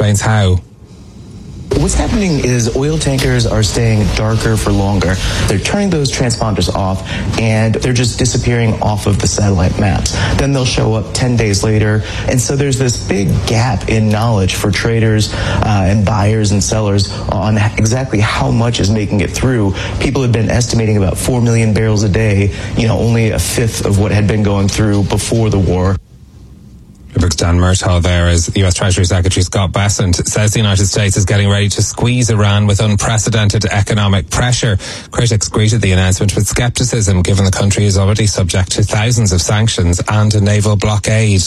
explains how. What's happening is oil tankers are staying darker for longer. They're turning those transponders off, and they're just disappearing off of the satellite maps. Then they'll show up 10 days later. And so there's this big gap in knowledge for traders and buyers and sellers on exactly how much is making it through. People have been estimating about 4 million barrels a day, only a fifth of what had been going through before the war. Bloomberg's Dan Murtaugh there as the US Treasury Secretary Scott Bessent says the United States is getting ready to squeeze Iran with unprecedented economic pressure. Critics greeted the announcement with scepticism, given the country is already subject to thousands of sanctions and a naval blockade.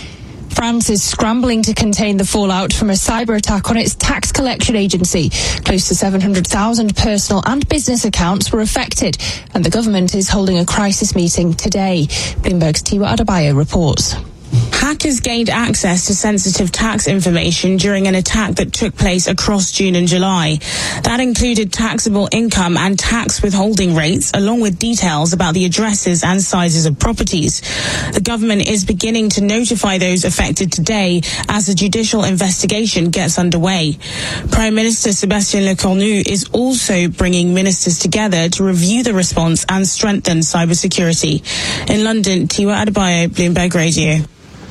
France is scrambling to contain the fallout from a cyber attack on its tax collection agency. Close to 700,000 personal and business accounts were affected, and the government is holding a crisis meeting today. Bloomberg's Tiwa Adebayo reports. Hackers gained access to sensitive tax information during an attack that took place across June and July. That included taxable income and tax withholding rates, along with details about the addresses and sizes of properties. The government is beginning to notify those affected today as the judicial investigation gets underway. Prime Minister Sébastien Lecornu is also bringing ministers together to review the response and strengthen cybersecurity. In London, Tiwa Adebayo, Bloomberg Radio.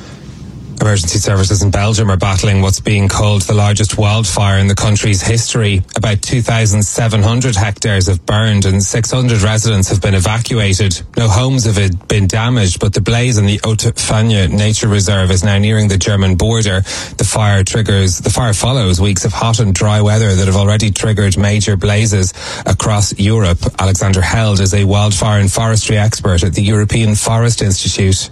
Emergency services in Belgium are battling what's being called the largest wildfire in the country's history. About 2,700 hectares have burned and 600 residents have been evacuated. No homes have been damaged, but the blaze in the Haute-Fagne Nature Reserve is now nearing the German border. The fire follows weeks of hot and dry weather that have already triggered major blazes across Europe. Alexander Held is a wildfire and forestry expert at the European Forest Institute.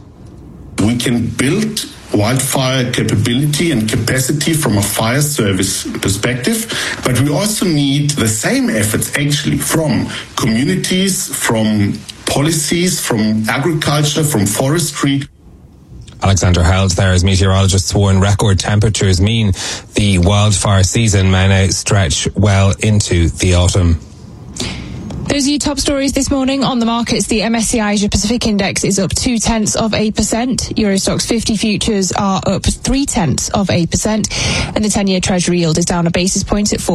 We can build wildfire capability and capacity from a fire service perspective, but we also need the same efforts actually from communities, from policies, from agriculture, from forestry. Alexander Held there as meteorologists warn record temperatures mean the wildfire season may now stretch well into the autumn. Those are your top stories this morning on the markets. The MSCI Asia Pacific Index is up 0.2%. Euro Stoxx 50 futures are up 0.3%. And the 10-year Treasury yield is down a basis point at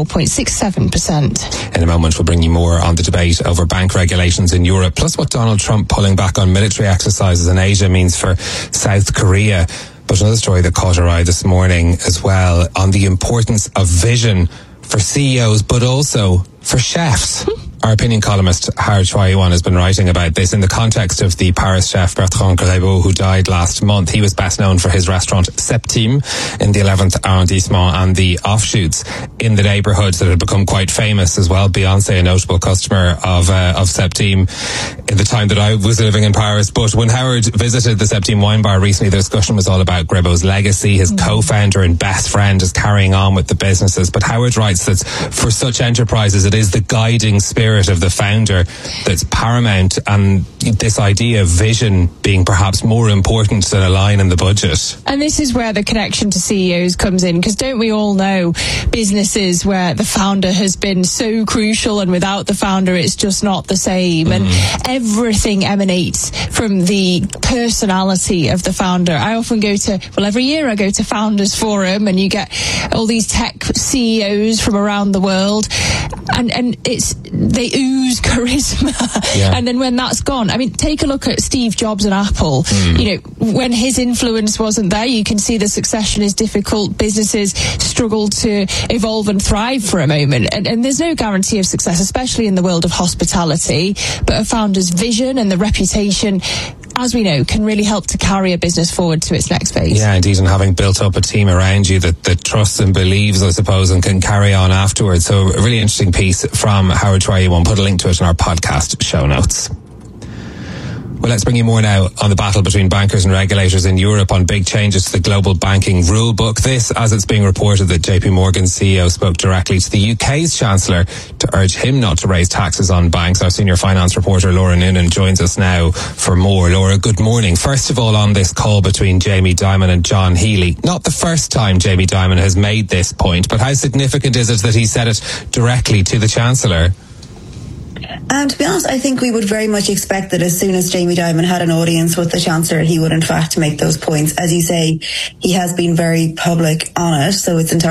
4.67%. In a moment, we'll bring you more on the debate over bank regulations in Europe, plus what Donald Trump pulling back on military exercises in Asia means for South Korea. But another story that caught our eye this morning as well on the importance of vision for CEOs, but also for chefs. Our opinion columnist Howard Choi-Yuan has been writing about this in the context of the Paris chef Bertrand Grébeau, who died last month. He was best known for his restaurant Septime in the 11th arrondissement and the offshoots in the neighbourhood that had become quite famous as well. Beyoncé, a notable customer of Septime in the time that I was living in Paris. But when Howard visited the Septime wine bar recently, the discussion was all about Grébeau's legacy. His co-founder and best friend is carrying on with the businesses. But Howard writes that for such enterprises, it is the guiding spirit of the founder that's paramount, and this idea of vision being perhaps more important than a line in the budget. And this is where the connection to CEOs comes in, because don't we all know businesses where the founder has been so crucial, and without the founder it's just not the same. And everything emanates from the personality of the founder. I often go to, every year I go to Founders Forum, and you get all these tech CEOs from around the world, and they ooze charisma. Yeah. And then when that's gone, I mean, take a look at Steve Jobs and Apple. When his influence wasn't there, you can see the succession is difficult. Businesses struggle to evolve and thrive for a moment. And there's no guarantee of success, especially in the world of hospitality. But a founder's vision and the reputation, as we know, can really help to carry a business forward to its next phase. Yeah, indeed, and having built up a team around you that trusts and believes, I suppose, and can carry on afterwards. So a really interesting piece from Howard Choi-Yuan. Put a link to it in our podcast show notes. Well, let's bring you more now on the battle between bankers and regulators in Europe on big changes to the global banking rule book. This, as it's being reported that JP Morgan's CEO spoke directly to the UK's Chancellor to urge him not to raise taxes on banks. Our senior finance reporter Laura Noonan joins us now for more. Laura, good morning. First of all, on this call between Jamie Dimon and John Healey, not the first time Jamie Dimon has made this point, but how significant is it that he said it directly to the Chancellor? To be honest, I think we would very much expect that as soon as Jamie Dimon had an audience with the Chancellor, he would in fact make those points. As you say, he has been very public on it, so it's entirely